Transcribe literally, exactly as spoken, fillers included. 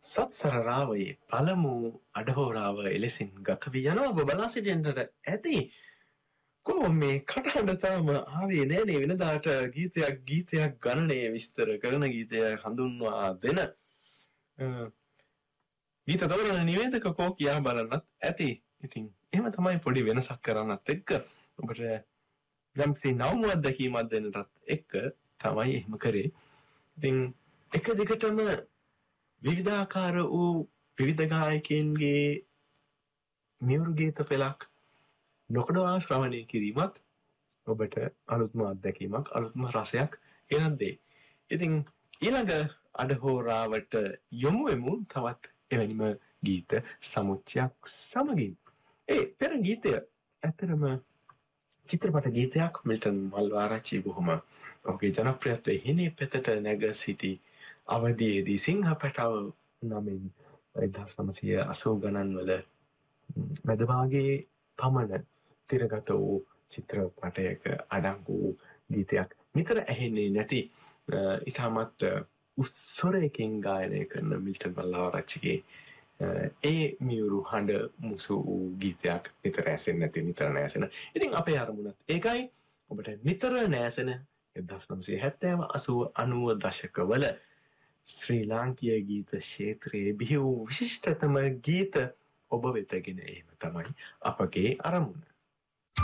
සත්සරරාවයේ පළමු අඩහෝරාව එලෙසින් ගත වී යනවා. ඔබ බලා සිටින්නට ඇති කොහොම මේ කටහඬ තාම ආවේ නෑනේ. වෙනදාට ගීතයක් ගීතයක් ගණනය විස්තර කරන ගීතය හඳුන්වා දෙන ගීත තෝරන නිවේදක කෝ කියා බලන්නත් ඇති. ඉතින් එහෙම තමයි පොඩි වෙනසක් කරන්නත් එක්ක ඔබට යම්සි නවම අත්දැකීමක් දෙන්නටත් එක්ක තමයි එහෙම කරේ. ඉතින් එක දිගටම විවිධාකාර වූ විවිධ ගායකයන්ගේ මියුරු ගීත පෙළක් නොකඩවා ශ්‍රවණය කිරීමත් ඔබට අලුත්ම අත්දැකීමක් අලුත්ම රසයක් ගෙනත් දෙයි. ඉතින් ඊළඟ අඩහෝරාවට යොමු වෙමු තවත් එවැනිම ගීත සමුච්චයක් සමගින්. ඒ පෙර ගීතය ඇත්තටම චිත්‍රපට ගීතයක්. මිල්ටන් මල්වාරච්චි බොහොම ඔහුගේ ජනප්‍රියත්වයේ හිනේ පෙතට නැග සිටි අවධියේදී සිංහ පැටව නමින් එක්දහස් නවසිය අසූ ගණන් වල මැදභාගයේ පමණ තිරගත වූ චිත්‍රපටයක අඩංගු වූ ගීතයක්. නිතර ඇහෙන්නේ නැති ඉතාමත් උස්සරයකින් ගායනය කරන මිල්ටන් මල්වාරච්චිගේ ඒ මියුරු හඬ මුසු වූ ගීතයක් නිතර ඇසෙන්නේ නැති නිතර නැසෙන. ඉතින් අපේ අරමුණත් ඒකයි ඔබට නිතර නැසෙන එක්දහස් නවසිය හැත්තෑව අසූව අනූව දශකවල ශ්‍රී ලාංකීය ගීත ක්ෂේත්‍රයේ බිහි වූ විශිෂ්ටතම ගීත ඔබ වෙතගෙන ඒම තමයි අපගේ අරමුණ.